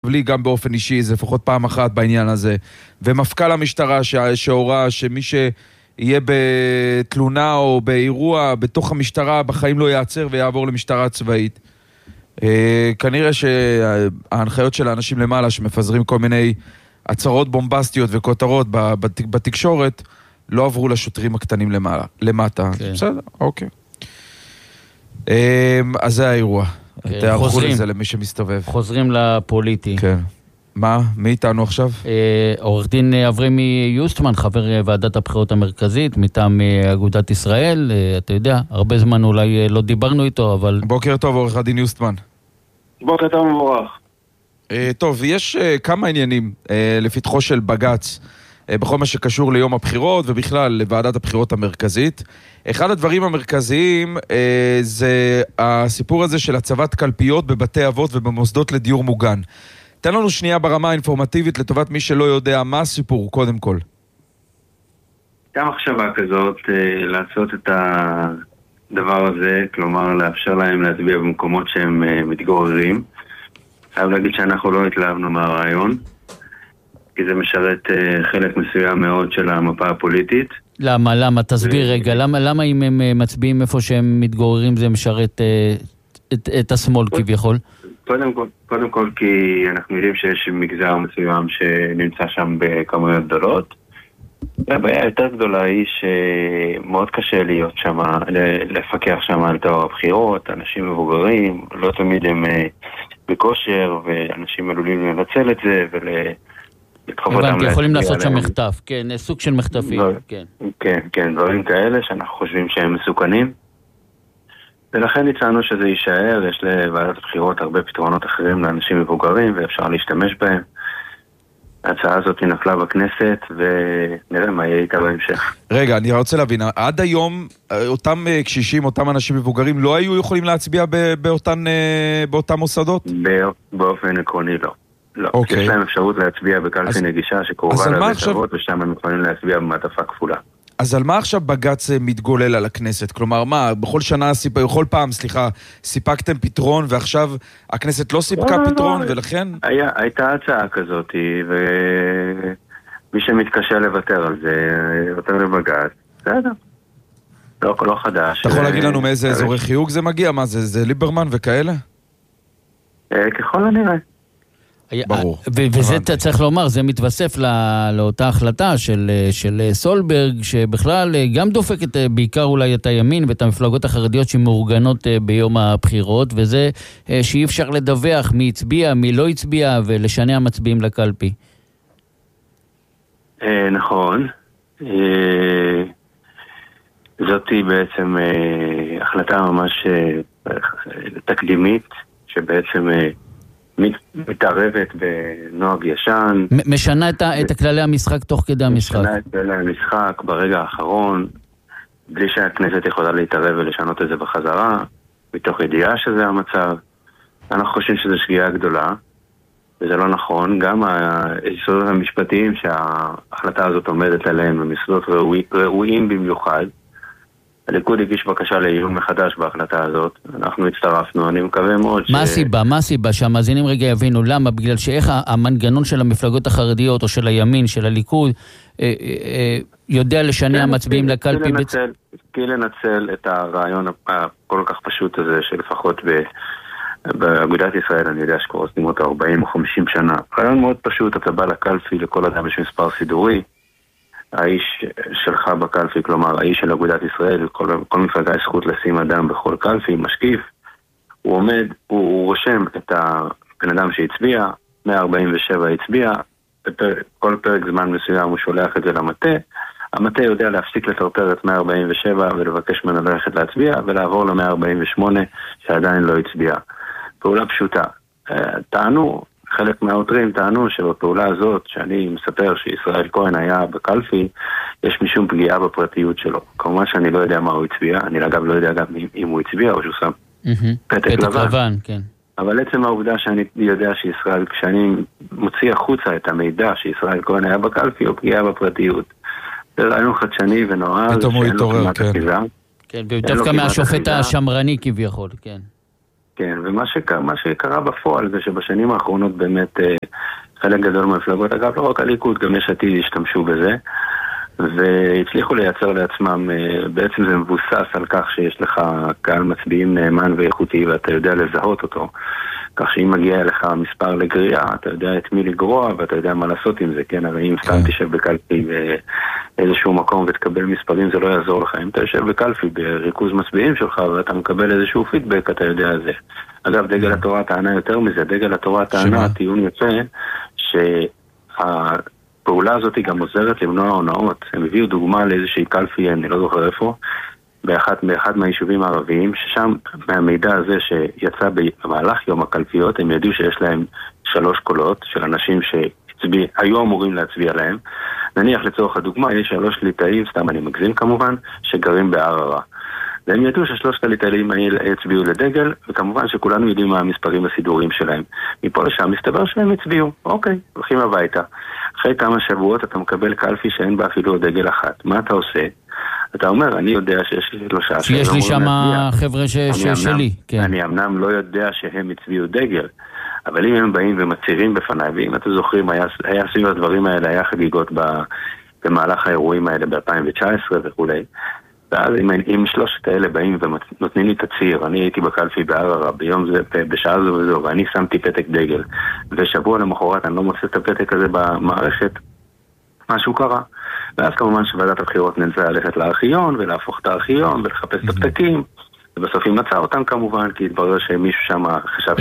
לי גם באופן אישי, זה לפחות פעם אחת בעניין הזה, ומפכ"ל המשטרה שהורה שמי שיהיה בתלונה או באירוע בתוך המשטרה בחיים לא יעצר ויעבור למשטרה צבאית. כנראה שההנחיות של האנשים למעלה שמפזרים כל מיני הצהרות בומבסטיות וכותרות בתקשורת לא עברו לשוטרים הקטנים למטה. בסדר, אוקיי. אז זה האירוע. תערכו לזה למי שמסתובב. חוזרים לפוליטי. כן. מה? מי איתנו עכשיו? עורך דין אברמי יוסטמן, חבר ועדת הבחירות המרכזית, מטעם אגודת ישראל. אתה יודע, הרבה זמן אולי לא דיברנו איתו, אבל... בוקר טוב, עורך הדין יוסטמן. בוקר טוב מבורך. טוב, יש כמה עניינים לפתחו של בג"ץ, בכל מה שקשור ליום הבחירות ובכלל לוועדת הבחירות המרכזית. אחד הדברים המרכזיים זה הסיפור הזה של הצבת קלפיות בבתי אבות ובמוסדות לדיור מוגן. תן לנו שנייה ברמה האינפורמטיבית לטובת מי שלא יודע מה הסיפור, קודם כל. גם מחשבה כזאת לעשות את הדבר הזה, כלומר לאפשר להם להצביע במקומות שהם מתגוררים. חייב להגיד שאנחנו לא התלהבנו מהרעיון, כי זה משרת חלק מסוים מאוד של המפה הפוליטית. למה? תסביר רגע. למה אם הם מצביעים איפה שהם מתגוררים זה משרת את השמאל כביכול? קודם כל כי אנחנו יודעים שיש מגזר מסוים שנמצא שם בכמויות גדולות. הבעיה יותר גדולה היא שמאוד קשה להיות שם, לפקח שם על טוהר הבחירות, אנשים מבוגרים, לא תמיד הם בכושר, ואנשים עלולים לנצל את זה הבנתי, יכולים לעשות שם מחטף, כן, סוג של מחטפים, כן, דברים כאלה שאנחנו חושבים שהם מסוכנים, ולכן הצענו שזה יישאר. יש לוועדת הבחירות הרבה פתרונות אחרים לאנשים מבוגרים ואפשר להשתמש בהם. ההצעה הזאת נפלה בכנסת ונראה מה יהיה איתה בהמשך. רגע, אני רוצה להבין, עד היום אותם קשישים, אותם אנשים מבוגרים לא היו יכולים להצביע באותם מוסדות? באופן עקרוני לא. לא, אוקיי. יש להם אפשרות להצביע בקלפי נגישה שקרובה לבית אבות, ושם הם יכולים להצביע במעטפה כפולה. אז על מה עכשיו בג"ץ מתגולל על הכנסת? כלומר, מה, בכל פעם, סיפקתם פתרון, ועכשיו הכנסת לא סיפקה פתרון, ולכן... הייתה הצעה כזאת, ומי שמתקשה לוותר על זה, יותר לבג"ץ, בסדר. לא חדש. אתה יכול להגיד לנו מאיזה אזורי חיוג זה מגיע? מה זה ליברמן וכאלה? ככל הנראה. ברור. וזה צריך לומר, זה מתווסף לאותה החלטה של סולברג, שבכלל גם דופקת בעיקר אולי את הימין ואת המפלגות החרדיות שמאורגנות ביום הבחירות, וזה שאי אפשר לדווח מי הצביע, מי לא הצביע, ולשנע מצביעים לקלפי. נכון. זאת היא בעצם החלטה ממש תקדימית, שבעצם... מתערבת בנוהג ישן. משנה את כללי המשחק תוך כדי המשחק. משנה את כללי המשחק ברגע האחרון, בלי שהכנסת יכולה להתערב ולשנות את זה בחזרה, מתוך ידיעה שזה המצב. אנחנו חושבים שזו שגיאה גדולה, וזה לא נכון. גם היסודות המשפטיים שההחלטה הזאת עומדת עליהם, הם יסודות ראויים במיוחד. הליכוד הגיש בקשה לעיון מחדש בהחלטה הזאת. אנחנו הצטרפנו, אני מקווה מאוד מה הסיבה שהמאזינים רגע יבינו? למה? בגלל שאיך המנגנון של המפלגות החרדיות או של הימין, של הליכוד, יודע לשנע מצביעים לקלפי? כי לנצל את הרעיון הכל כך פשוט הזה, שלפחות באגודת ישראל, אני יודע שכבר עושים אותו 40 או 50 שנה. רעיון מאוד פשוט, אתה בא לקלפי, לכל אדם יש מספר סידורי, האיש שלך בקלפי, כלומר האיש של אגודת ישראל, כל מפלגה יש זכות לשים אדם בכל קלפי, משקיף, הוא עומד, הוא רושם את הבן אדם שהצביע, 147 הצביע, כל פרק זמן מסוים הוא שולח את זה למטה, המטה יודע להפסיק לטרטר את 147 ולבקש ממנו ללכת להצביע, ולעבור ל-148 שעדיין לא הצביע. פעולה פשוטה. טענו, חלק מהעותרים טענו שבפעולה הזאת, שאני מספר שישראל כהן היה בקלפי, יש משום פגיעה בפרטיות שלו. כמובן שאני לא יודע מה הוא הצביע, אני אגב לא יודע גם אם הוא הצביע או שהוא שם פתק לבן. כן. אבל עצם העובדה שאני יודע שישראל, כשאני מוציא החוצה את המידע שישראל כהן היה בקלפי, הוא פגיעה בפרטיות. זה רעיון חדשני ונועז. פתאום הוא התעורר, כן. כן, ודווקא מהשופט השמרני כביכול, כן. כן, ומה שקרה בפועל זה שבשנים האחרונות באמת חלק גדול מהמפלגות, אגב לא רק הליכוד, גם יש עתיד השתמשו בזה, והצליחו לייצר לעצמם, בעצם זה מבוסס על כך שיש לך קהל מצביעים נאמן ואיכותי ואתה יודע לזהות אותו, כך שאם מגיע לך מספר לגריעה, אתה יודע את מי לגרוע ואתה יודע מה לעשות עם זה, כן? הרי אם סתם תשב בקלפי באיזשהו מקום ותקבל מספרים, זה לא יעזור לך. אם אתה יושב בקלפי בריכוז מצביעים שלך ואתה מקבל איזשהו פידבק, אתה יודע זה. אגב, דגל התורה טענה יותר מזה, דגל התורה טענה, טיעון יוצא, שהפעולה הזאת היא גם עוזרת למנוע הונאות. הם הביאו דוגמה לאיזושהי קלפי, אני לא זוכר איפה, באחד מהיישובים הערביים, ששם מהמידע הזה שיצא במהלך יום הקלפיות, הם ידעו שיש להם 3 קולות של אנשים שהיו אמורים להצביע להם. נניח לצורך הדוגמה, יש 3 ליטאים, סתם אני מגזים כמובן, שגרים בערערה. והם ידעו ש3 ליטאים הצביעו לדגל, וכמובן שכולנו יודעים מה המספרים הסידוריים שלהם. מפה לשם מסתבר שהם הצביעו. אוקיי, הולכים הביתה. אחרי כמה שבועות אתה מקבל קלפי שאין בה אפילו דגל אחת. מה אתה עושה? אתה אומר, אני יודע שיש לי 3 שיש לי שם חבר'ה שלי. אני אמנם לא יודע שהם הצביעו דגל, אבל אם הם באים ומצהירים בפניי, ואם אתם זוכרים, היה סביב הדברים האלה, היה חגיגות במהלך האירועים האלה ב-2019 וכו'. ואז אם 3 האלה באים ונותנים לי תצהיר, אני הייתי בקלפי בערערה ביום זה, בשעה זו וזו, ואני שמתי פתק דגל, ושבוע למחרת אני לא מוצא את הפתק הזה במערכת, משהו קרה. ואז כמובן שוועדת הבחירות ננסה ללכת לארכיון ולהפוך את הארכיון ולחפש את הפתקים, ובסוף היא מצאה אותם כמובן, כי התברר שמישהו שם חשב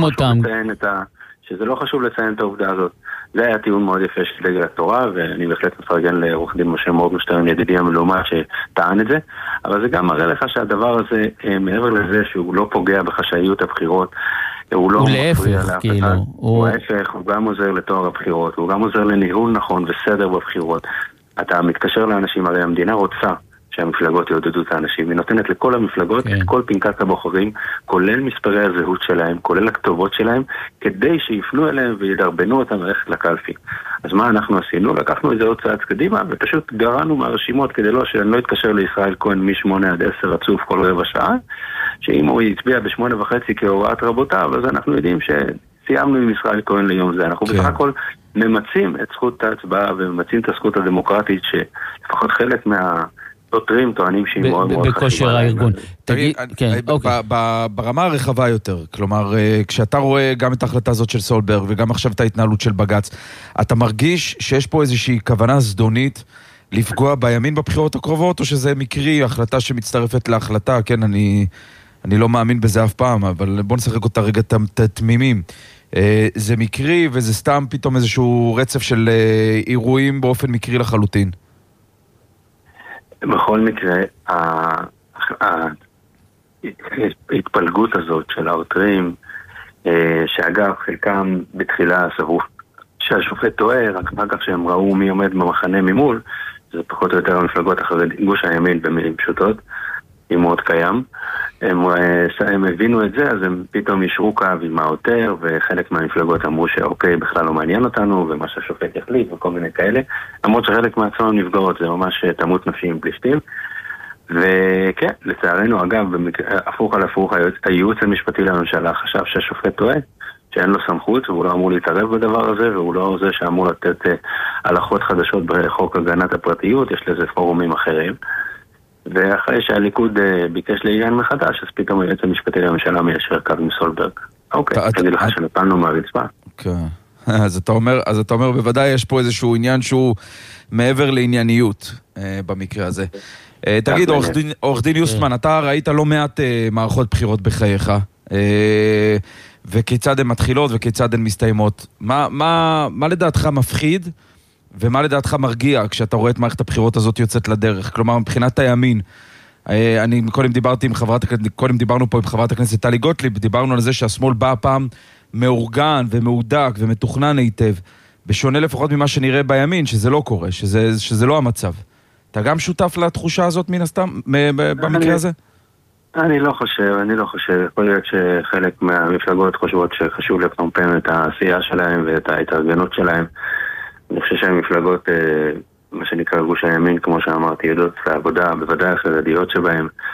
שזה לא חשוב לציין את העובדה הזאת. זה היה טיעון מאוד יפה של דגל התורה, ואני בהחלט מפרגן לעורך דין משה מורגנשטרן, ידידי המלומד שטען את זה, אבל זה גם מראה לך שהדבר הזה, מעבר לזה שהוא לא פוגע בחשאיות הבחירות, הוא לא מפריע לאף אחד, הוא ההפך, הוא גם עוזר לתואר הבחירות, הוא גם עוזר לניהול נכון וסדר בבחירות. אתה מתקשר לאנשים, הרי המדינה רוצה שהמפלגות יעודדו את האנשים, היא נותנת לכל המפלגות את כל פנקס הבוחרים, כולל מספרי הזהות שלהם, כולל הכתובות שלהם, כדי שיפנו אליהם וידרבנו אותם ללכת לקלפי. אז מה אנחנו עשינו? לקחנו את זה עוד צעד קדימה, ופשוט גרענו מהרשימות כדי שאני לא אתקשר לישראל כהן מ-8 עד 10 רצוף כל רבע שעה, שאם הוא יצביע ב-8:30 כהוראת רבותיו, אז אנחנו יודעים שסיימנו עם ישראל כהן ליום זה. אנחנו בסך הכל ממצים את זכות ההצבעה וממצים את הזכות הדמוקרטית, שלפחות חלק עותרים טוענים שהיא מאוד מאוד חשובה. בכושר הארגון. ברמה הרחבה יותר, כלומר, כשאתה רואה גם את ההחלטה הזאת של סולברג וגם עכשיו את ההתנהלות של בג"ץ, אתה מרגיש שיש פה איזושהי כוונה זדונית לפגוע בימין בבחירות הקרובות, או שזה מקרי, החלטה שמצטרפת להחלטה? כן, אני לא מאמין בזה אף פעם, אבל בוא נשחק אותה רגע תמימים. זה מקרי וזה סתם פתאום איזשהו רצף של אירועים באופן מקרי לחלוטין. בכל מקרה, ההתפלגות הזאת של העותרים, שאגב חלקם בתחילה סברו שהשופט טועה, רק מה כך שהם ראו מי עומד במחנה ממול, זה פחות או יותר המפלגות החרדיות, גוש הימין במילים פשוטות, היא מאוד קיים. הם הבינו את זה, אז הם פתאום ישרו קו עם העותר, וחלק מהמפלגות אמרו שאוקיי, בכלל לא מעניין אותנו, ומה שהשופט יחליט וכל מיני כאלה, למרות שחלק מהצעות נפגעות, זה ממש תמות נפשי עם פלישתים. וכן, לצערנו, אגב, הפוך על הפוך, הייעוץ המשפטי לממשלה חשב שהשופט טועה, שאין לו סמכות, והוא לא אמור להתערב בדבר הזה, והוא לא זה שאמור לתת הלכות חדשות בחוק הגנת הפרטיות, יש לזה פורומים אחרים. ואחרי שהליכוד ביקש לעניין מחדש, אז פתאום היועץ המשפטי לממשלה מיישר קו עם סולברג. אוקיי, תגיד לך שנפלנו מהרצפה. אז אתה אומר, בוודאי יש פה איזשהו עניין שהוא מעבר לענייניות במקרה הזה. תגיד, עורך דין יוסטמן, אתה ראית לא מעט מערכות בחירות בחייך, וכיצד הן מתחילות וכיצד הן מסתיימות. מה לדעתך מפחיד ומה לדעתך מרגיע כשאתה רואה את מערכת הבחירות הזאת יוצאת לדרך? כלומר, מבחינת הימין, קודם דיברנו פה עם חברת הכנסת טלי גוטליב, דיברנו על זה שהשמאל בא פעם מאורגן ומהודק ומתוכנן היטב, בשונה לפחות ממה שנראה בימין, שזה לא קורה, שזה לא המצב. אתה גם שותף לתחושה הזאת מן הסתם, במקרה הזה? אני לא חושב. יכול להיות שחלק מהמפלגות חושבות שחשוב לפמפם את העשייה שלהם ואת ההתארגנות שלהם. אני חושב שהמפלגות, מה שנקרא גוש הימין, כמו שאמרתי, יודעות לעבודה, בוודאי החרדיות שבהם,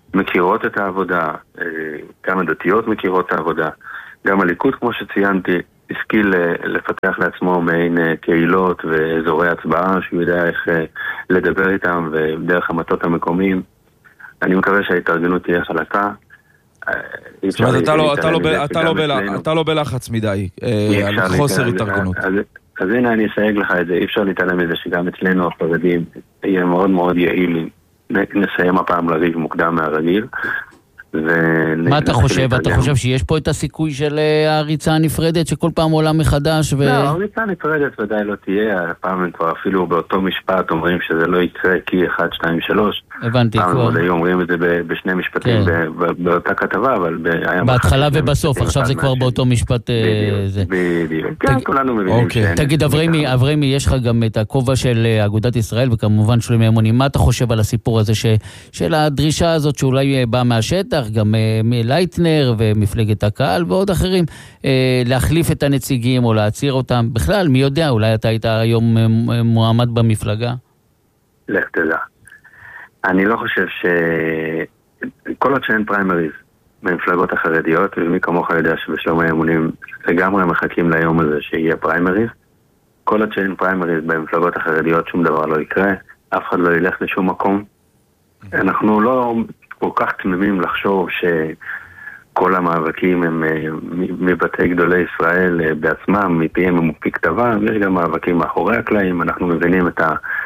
מכירות את העבודה, גם הדתיות מכירות את העבודה, גם הליכוד, כמו שציינתי, השכיל לפתח לעצמו מעין קהילות ואזורי הצבעה, שהוא יודע איך לדבר איתם ודרך המטות המקומיים. אני מקווה שההתארגנות תהיה חלקה. זאת אומרת, אתה לא בלחץ מדי על חוסר התארגנות. אז הנה אני אסייג לך את זה, אי אפשר להתעלם מזה שגם אצלנו החרדים יהיה מאוד מאוד יעיל, נסיים הפעם לריב מוקדם מהרגיל. מה אתה חושב? אתה חושב שיש פה את הסיכוי של הריצה הנפרדת שכל פעם עולה מחדש? לא, הריצה הנפרדת ודאי לא תהיה, הפעם הם כבר אפילו באותו משפט אומרים שזה לא יקרה כי 1, 2, 3. הבנתי כבר. פעם היו אומרים את זה בשני משפטים באותה כתבה, אבל... בהתחלה ובסוף, עכשיו זה כבר באותו משפט... בדיוק, כן, כולנו מבינים. תגיד, אברמי, יש לך גם את הכובע של אגודת ישראל, וכמובן שלומי אמוני, מה אתה חושב על הסיפור הזה של הדרישה הזאת שאולי באה מהשטח, גם מלייטנר ומפלגת הקהל ועוד אחרים, להחליף את הנציגים או להציר אותם? בכלל, מי יודע, אולי אתה היית היום מועמד במפלגה? לך תדע. אני לא חושב כל עוד שאין פריימריז במפלגות החרדיות, ומי כמוך יודע שבשלומי אמונים לגמרי מחכים ליום הזה שיהיה פריימריז, כל עוד שאין פריימריז במפלגות החרדיות שום דבר לא יקרה, אף אחד לא ילך לשום מקום. אנחנו לא כל כך תמימים לחשוב שכל המאבקים הם מבתי גדולי ישראל בעצמם, מפיהם הם מופיע כתבה, יש גם מאבקים מאחורי הקלעים, אנחנו מבינים את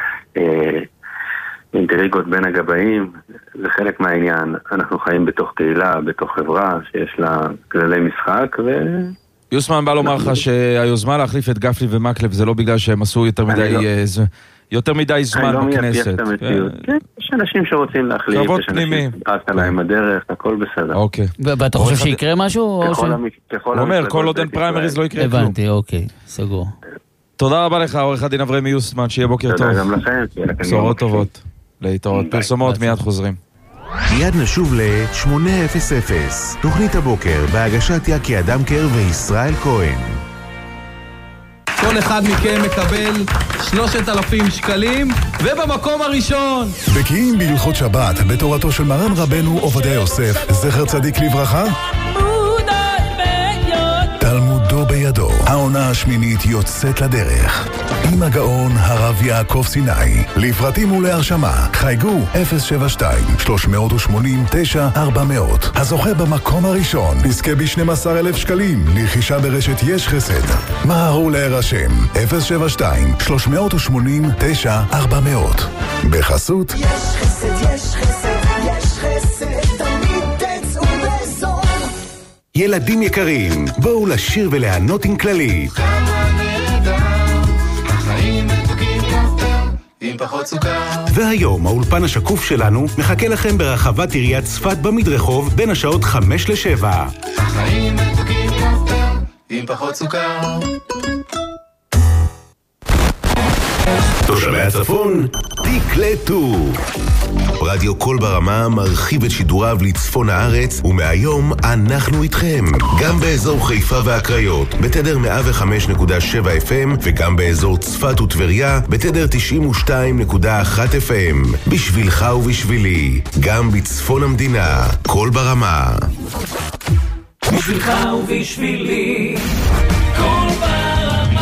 האינטריגות בין הגבאים, זה חלק מהעניין, אנחנו חיים בתוך קהילה, בתוך חברה שיש לה כללי משחק יוסמן בא לומר לך שהיוזמה להחליף את גפני ומקלב זה לא בגלל שהם עשו יותר מדי זמן בכנסת. יש אנשים שרוצים להחליף, קרבות פנימיים. עשתה להם הדרך, הכל בסדר. אוקיי. ואתה חושב שיקרה משהו? הוא אומר, כל עוד אין פריימריז לא יקרה כלום. הבנתי, אוקיי, סגור. תודה רבה לך, עורך הדין אברמי יוסמן, שיהיה בוקר טוב. תודה גם לכם. בשורות טובות. להתראות. פרסומות מיד חוזרים. מיד נשוב ל-800, תוכנית הבוקר בהגשת יקי אדמקר וישראל כהן. כל אחד מכם מקבל 3,000 שקלים, ובמקום הראשון בקיאים בהלכות שבת בתורתו של מרן רבנו עובדיה יוסף, זכר צדיק לברכה, תלמודו בידו. העונה השמינית יוצאת לדרך עם הגאון הרב יעקב סיני. לפרטים ולהרשמה חייגו 072-380-9400. הזוכה במקום הראשון יזכה ב12,000 שקלים לרכישה ברשת יש חסד. מהרו להירשם 072-380-9400 בחסות יש חסד, יש חסד, יש חסד, תמיד תצאו בזול. ילדים יקרים, בואו לשיר ולענות עם כללי. והיום האולפן השקוף שלנו מחכה לכם ברחבת עיריית צפת במדרחוב בין השעות 5 ל-7. החיים מתוקים יותר עם פחות סוכר. תושבי הצפון, תקלטו. רדיו קול ברמה מרחיב את שידוריו לצפון הארץ, ומהיום אנחנו איתכם. גם באזור חיפה והקריות, בתדר 105.7 FM, וגם באזור צפת וטבריה, בתדר 92.1 FM. בשבילך ובשבילי, גם בצפון המדינה, קול ברמה. בשבילך ובשבילי, קול ברמה.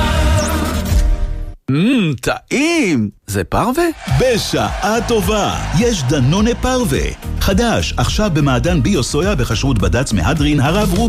טעים! זה פרווה? בשעה טובה, יש דנונה פרווה. חדש, עכשיו במעדן ביו סויה בחשרות בד"ץ מהדרין הרב רובי.